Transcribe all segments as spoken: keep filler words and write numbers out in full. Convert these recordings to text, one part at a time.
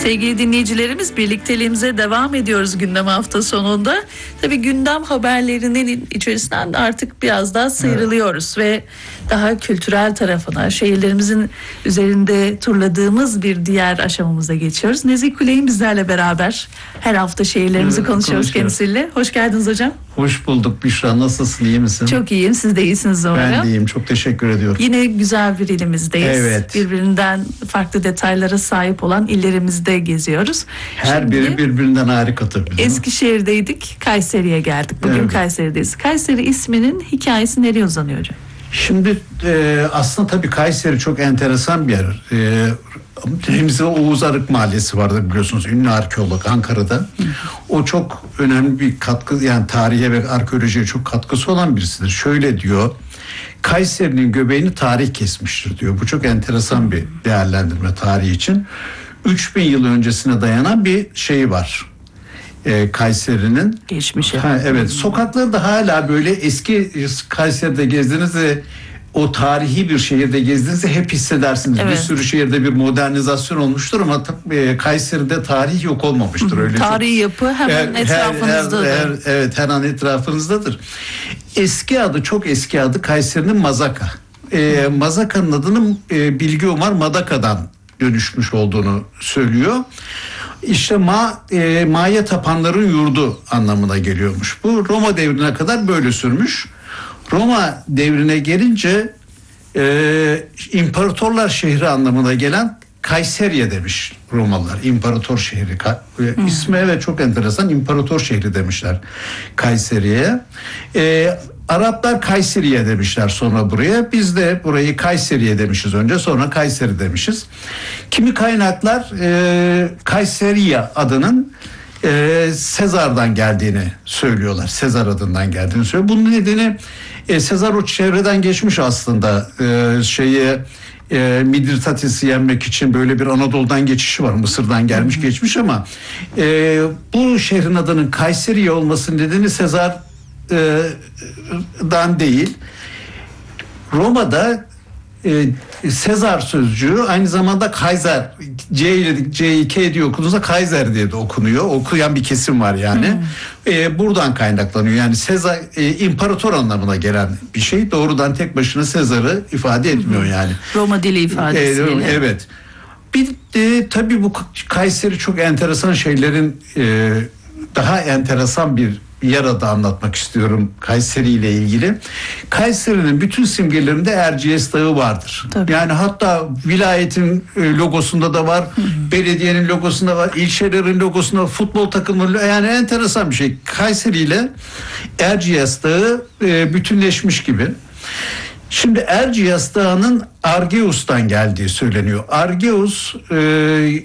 Sevgili dinleyicilerimiz, birlikteliğimize devam ediyoruz gündem hafta sonunda. Tabii gündem haberlerinin içerisinden de artık biraz daha sıyrılıyoruz, evet. Ve daha kültürel tarafına, şehirlerimizin üzerinde turladığımız bir diğer aşamamıza geçiyoruz. Nezih Kuley'in bizlerle beraber her hafta şehirlerimizi evet, konuşuyoruz kendisiyle. Hoş geldiniz hocam. Hoş bulduk Büşra. Nasılsın? İyi misin? Çok iyiyim. Siz de iyisiniz umarım. Ben de iyiyim. Çok teşekkür ediyorum. Yine güzel bir ilimizdeyiz. Evet. Birbirinden farklı detaylara sahip olan illerimizde geziyoruz. Her Şimdi, biri birbirinden harika tabii. Eskişehir'deydik. Kayseri'ye geldik. Bugün evet. Kayseri'deyiz. Kayseri isminin hikayesi nereye uzanıyor hocam? Şimdi e, aslında tabii Kayseri çok enteresan bir yer. E, Remzi Oğuz Arık Mahallesi vardı biliyorsunuz. Ünlü arkeolog Ankara'da. Hı. O çok önemli bir katkı, yani tarihe ve arkeolojiye çok katkısı olan birisidir. Şöyle diyor: Kayseri'nin göbeğini tarih kesmiştir diyor. Bu çok enteresan bir değerlendirme tarihi için. üç bin yıl öncesine dayanan bir şey var. Ee, Kayseri'nin geçmişi. Ha, evet, sokakları da hala böyle eski Kayseri'de gezdiğinizde, o tarihi bir şehirde gezdiğinizde hep hissedersiniz. Evet. Bir sürü şehirde bir modernizasyon olmuştur ama e, Kayseri'de tarih yok olmamıştır. Öyle tarihi çok, yapı hemen her, etrafınızdadır. Her, her, her, evet, her an etrafınızdadır. Eski adı, çok eski adı Kayseri'nin Mazaka. E, Mazaka'nın adının e, Bilgi Umar Madaka'dan dönüşmüş olduğunu söylüyor. İşte ma, e, Maya tapanların yurdu anlamına geliyormuş. Bu Roma devrine kadar böyle sürmüş. Roma devrine gelince e, imparatorlar şehri anlamına gelen Kayseriye demiş Romalılar. İmparator şehri. Hmm. İsmi evet çok enteresan. İmparator şehri demişler Kayseri'ye. E, Araplar Kayseriye demişler sonra buraya. Biz de burayı Kayseriye demişiz önce, sonra Kayseri demişiz. Kimi kaynaklar e, Kayseriye adının e, Sezar'dan geldiğini söylüyorlar. Sezar adından geldiğini söylüyor. Bunun nedeni e, Sezar o çevreden geçmiş aslında. E, şeyi e, Midridates'i yenmek için böyle bir Anadolu'dan geçişi var. Mısır'dan gelmiş hı hı. geçmiş ama e, bu şehrin adının Kayseriye olmasının nedeni Sezar dan değil. Roma'da e, Sezar sözcüğü aynı zamanda Kaiser, C ile C K diye okunduğunda Kaiser diye de okunuyor. Okuyan bir kesim var yani. Hmm. E, buradan kaynaklanıyor. Yani Sezar e, imparator anlamına gelen bir şey. Doğrudan tek başına Sezar'ı ifade etmiyor hmm. yani. Roma dili ifadesiyle. E, evet. Bir de tabii bu Kayseri çok enteresan şeylerin e, daha enteresan bir yer adı anlatmak istiyorum Kayseri ile ilgili. Kayseri'nin bütün simgelerinde Erciyes Dağı vardır. Tabii. Yani hatta vilayetin logosunda da var, hı hı. belediyenin logosunda var, ilçelerin logosunda var, futbol takımları, yani enteresan bir şey. Kayseri ile Erciyes Dağı e, bütünleşmiş gibi. Şimdi Erciyes Dağı'nın Argeus'tan geldiği söyleniyor. Argeus e,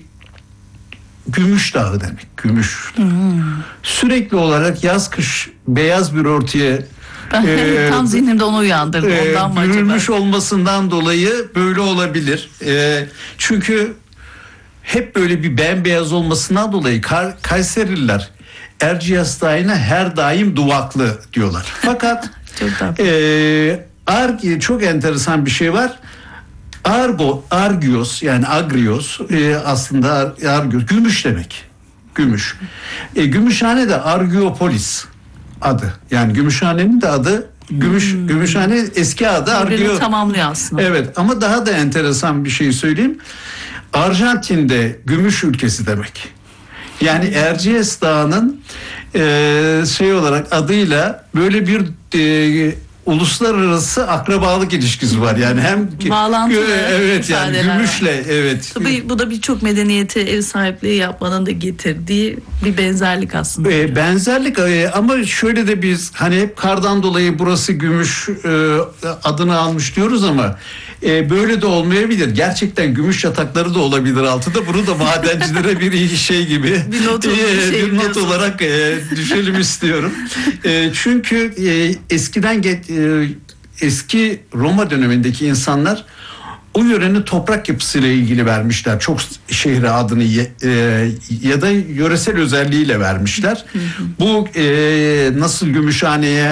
Gümüş Dağı demek. Gümüş. Hmm. Sürekli olarak yaz kış beyaz bir örtüye e, tam zihnimde onu uyandırdı. Ondan mı bürünmüş acaba? olmasından dolayı böyle olabilir. E, çünkü hep böyle bir bembeyaz olmasından dolayı Kar, Kayserililer Erciyes Dağı'na her daim duvaklı diyorlar. Fakat çok, e, Argi, çok enteresan bir şey var. Argo, Argios yani Agrios e, aslında Argios, gümüş demek. Gümüş. E, Gümüşhane de Argiopolis adı. Yani Gümüşhane'nin de adı Gümüş. Hmm. Gümüşhane eski adı Argio. Tamamlıyor aslında. Evet, ama daha da enteresan bir şey söyleyeyim. Arjantin'de gümüş ülkesi demek. Yani Erciyes Dağı'nın e, şey olarak adıyla böyle bir e, uluslararası akrabalık ilişkisi var. Yani hem bağlantılı evet yani gümüşle var. Evet. Tabii bu da birçok medeniyete ev sahipliği yapmanın da getirdiği bir benzerlik aslında. E, benzerlik e, ama şöyle de biz hani hep kardan dolayı burası gümüş e, adını almış diyoruz ama e, böyle de olmayabilir. Gerçekten gümüş yatakları da olabilir altında. Bunu da madencilere bir şey gibi bir not, e, şey bir not olarak e, düşelim istiyorum. E, çünkü e, eskiden get, e, eski Roma dönemindeki insanlar o yörenin toprak yapısıyla ilgili vermişler. Çok şehre adını ye, e, ya da yöresel özelliğiyle vermişler. Bu e, nasıl Gümüşhane'ye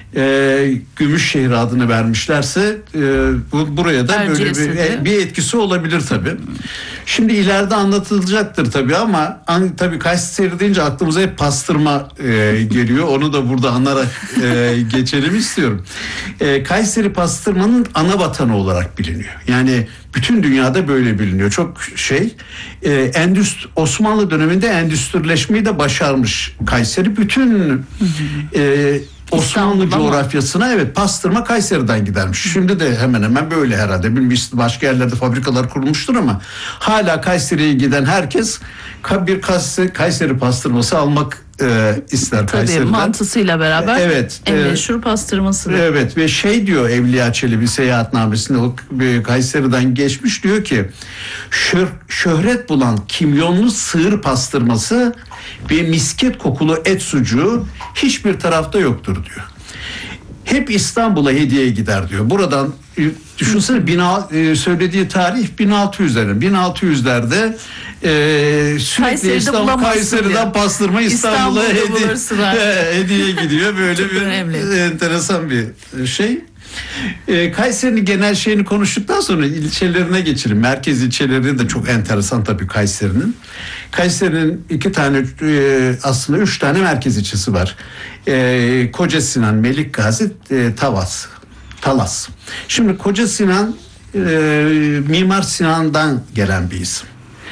e, Gümüşşehir adını vermişlerse e, bu, buraya da böyle bir, e, bir etkisi olabilir tabii. Şimdi ileride anlatılacaktır tabii ama an, tabii Kayseri deyince aklımıza hep pastırma e, geliyor. Onu da burada anarak e, geçelim istiyorum. E, Kayseri pastırmanın ana vatanı olarak biliniyor. Yani bütün dünyada böyle biliniyor. Çok şey e, endüstri, Osmanlı döneminde endüstrileşmeyi de başarmış Kayseri. Bütün e, Osmanlı coğrafyasına evet pastırma Kayseri'den gidermiş. Şimdi de hemen hemen böyle herhalde. Bilmiyorum başka yerlerde fabrikalar kurulmuştur ama hala Kayseri'ye giden herkes bir Kayseri pastırması almak e, ister Tabii, Kayseri'den. mantısıyla beraber evet, en e, meşhur pastırması. Evet ve şey diyor Evliya Çelebi seyahatnamesinde o Kayseri'den geçmiş diyor ki şö- şöhret bulan kimyonlu sığır pastırması ve misket kokulu et sucuğu hiçbir tarafta yoktur diyor. Hep İstanbul'a hediye gider diyor. Buradan düşünsene bin, söylediği tarih bin altı yüzlerde. bin altı yüzlerde e, sürekli Kayseri'de İstanbul Kayseri'den diyor. Pastırma İstanbul'a hediye, hediye gidiyor. Böyle bir önemli. Enteresan bir şey. E, Kayseri'nin genel şeyini konuştuktan sonra ilçelerine geçelim. Merkez ilçeleri de çok enteresan tabii Kayseri'nin. Kayseri'nin iki tane e, aslında üç tane merkez ilçesi var. E, Koca Sinan, Melikgazi, e, Tavas, Talas. Şimdi Koca Sinan e, Mimar Sinan'dan gelen bir isim.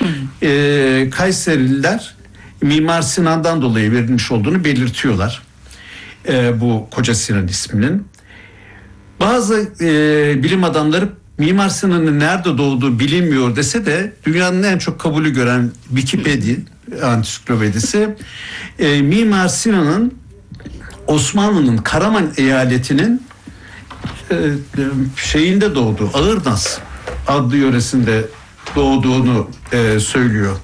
E, Kayserililer Mimar Sinan'dan dolayı verilmiş olduğunu belirtiyorlar. E, bu Koca Sinan isminin. Bazı e, bilim adamları Mimar Sinan'ın nerede doğduğu bilinmiyor dese de dünyanın en çok kabulü gören Wikipedia ansiklopedisi e, Mimar Sinan'ın Osmanlı'nın Karaman eyaletinin e, şeyinde doğduğu, Ağırnaz adlı yöresinde doğduğunu e, söylüyor.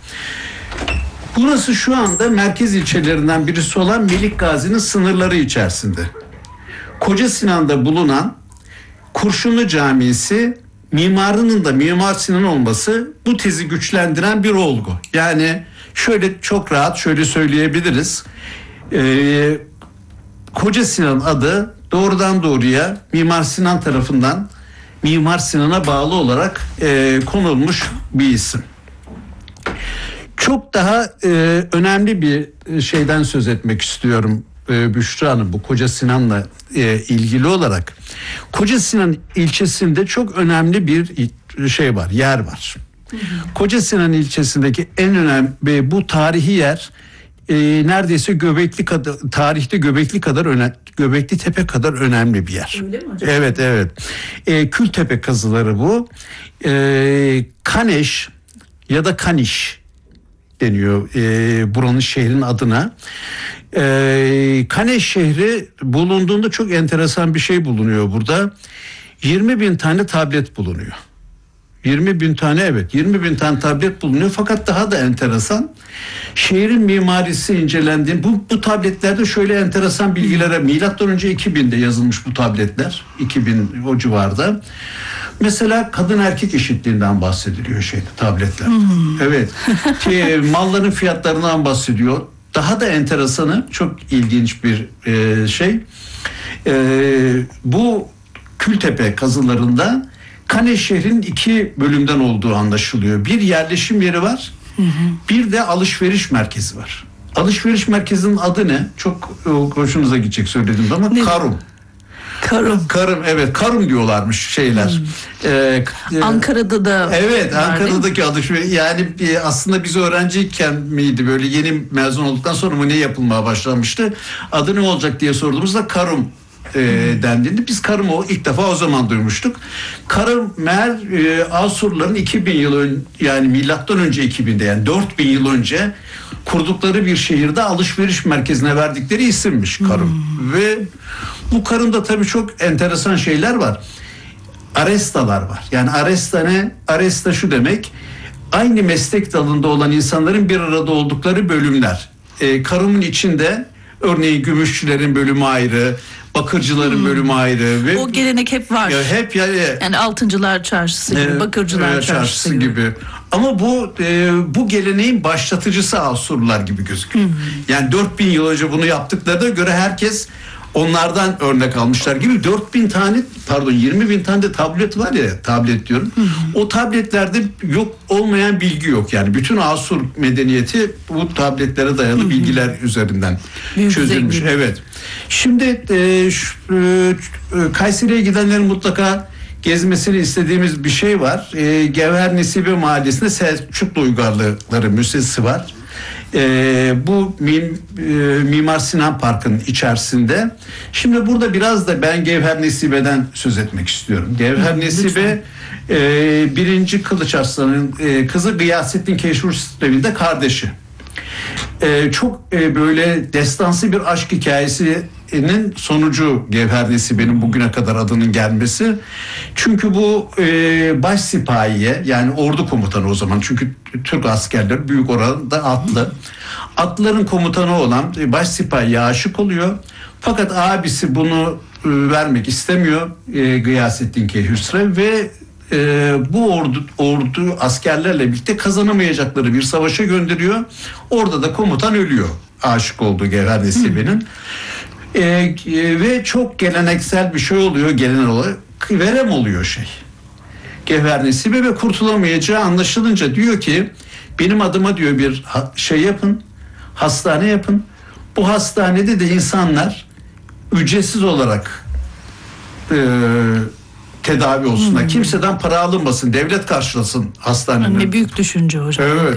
Burası şu anda merkez ilçelerinden birisi olan Melikgazi'nin sınırları içerisinde. Koca Sinan'da bulunan Kurşunlu Camisi mimarının da Mimar Sinan olması bu tezi güçlendiren bir olgu. Yani şöyle çok rahat şöyle söyleyebiliriz. Ee, Koca Sinan adı doğrudan doğruya Mimar Sinan tarafından Mimar Sinan'a bağlı olarak e, konulmuş bir isim. Çok daha e, önemli bir şeyden söz etmek istiyorum e, Büşra Hanım bu Koca Sinan'la e, ilgili olarak. Koca Sinan ilçesinde çok önemli bir şey var, yer var. Hı hı. Koca Sinan ilçesindeki en önemli bu tarihi yer e, neredeyse Göbekli kadar tarihte Göbekli kadar önemli, Göbekli Tepe kadar önemli bir yer. Öyle mi hocam? Evet evet. E, Kültepe kazıları bu. E, Kaneş ya da Kaniş deniyor e, buranın şehrin adına. E, Kaneş şehri bulunduğunda çok enteresan bir şey bulunuyor burada. yirmi bin tane tablet bulunuyor. yirmi bin tane evet yirmi bin tane tablet bulunuyor fakat daha da enteresan şehrin mimarisi incelendiğinde bu, bu tabletlerde şöyle enteresan bilgilere milattan önce iki binde yazılmış bu tabletler iki bin o civarda. Mesela kadın erkek eşitliğinden bahsediliyor şeyde tabletler. Hmm. Evet. Ki, malların fiyatlarından bahsediyor. Daha da enteresanı çok ilginç bir e, şey. E, bu Kültepe kazılarında Kaneş şehrinin iki bölümden olduğu anlaşılıyor. Bir yerleşim yeri var. Hı hı. Bir de alışveriş merkezi var. Alışveriş merkezinin adı ne? Çok hoşunuza gidecek söyledim ama ne? Karum. Karum. Karum evet Karum diyorlarmış şeyler. Hmm. Ee, Ankara'da da evet var, Ankara'daki alışveriş yani aslında biz öğrenciyken miydi böyle yeni mezun olduktan sonra mı ne yapılmaya başlamıştı? Adı ne olacak diye sorduğumuzda Karum e, dendiğinde biz Karum'u ilk defa o zaman duymuştuk. Karum meğer e, Asurların iki bin yıl ön, yani milattan önce iki binde yani dört bin yıl önce kurdukları bir şehirde alışveriş merkezine verdikleri isimmiş Karum. Hmm. Ve bu Karum'da tabii çok enteresan şeyler var. Arestalar var. Yani aresta ne? Aresta şu demek. Aynı meslek dalında olan insanların bir arada oldukları bölümler. Ee, Karum'un içinde örneğin gümüşçülerin bölümü ayrı, bakırcıların hmm. bölümü ayrı. Ve o gelenek hep var. Ya hep yani, yani Altıncılar Çarşısı gibi, e, Bakırcılar e, Çarşısı, Çarşısı gibi. gibi. Ama bu e, bu geleneğin başlatıcısı Asurlular gibi gözüküyor. Hmm. Yani dört bin yıl önce bunu yaptıklarına göre herkes onlardan örnek almışlar gibi dört bin tane pardon yirmi bin tane de tablet var ya, tablet diyorum. Hı hı. O tabletlerde yok olmayan bilgi yok. Yani bütün Asur medeniyeti bu tabletlere dayalı hı hı. bilgiler üzerinden Büyük çözülmüş. Zengin. Evet. Şimdi e, şu, e, Kayseri'ye gidenlerin mutlaka gezmesini istediğimiz bir şey var. E, Gevher Nesibe Mahallesi'nde Selçuklu Uygarlıkları Müzesi var. E, bu mim, e, Mimar Sinan Park'ın içerisinde. Şimdi burada biraz da ben Gevher Nesibe'den söz etmek istiyorum. Gevher Hı, Nesibe e, birinci Kılıç Arslan'ın e, kızı Gıyasettin Keşrusrevi'nin de kardeşi. E, çok e, böyle destansı bir aşk hikayesinin sonucu Gevher Nesibe'nin bugüne kadar adının gelmesi. Çünkü bu e, baş sipahiye, yani ordu komutanı o zaman, çünkü Türk askerleri büyük oranda atlı. Atlıların komutanı olan e, baş sipahiye aşık oluyor. Fakat abisi bunu e, vermek istemiyor, e, Gıyasettin Keşrusrev, ve Ee, bu ordu, ordu askerlerle birlikte kazanamayacakları bir savaşa gönderiyor. Orada da komutan ölüyor. Aşık olduğu Gevher Nesibe'nin. Ee, e, ve çok geleneksel bir şey oluyor. Geleneksel olarak verem oluyor şey. Gevher Nesibe ve kurtulamayacağı anlaşılınca diyor ki benim adıma diyor bir ha, şey yapın. Hastane yapın. Bu hastanede de insanlar ücretsiz olarak eee tedavi olsunlar. Hmm. Kimseden para alınmasın. Devlet karşılasın hastanenin. Ne büyük düşünce hocam. Evet.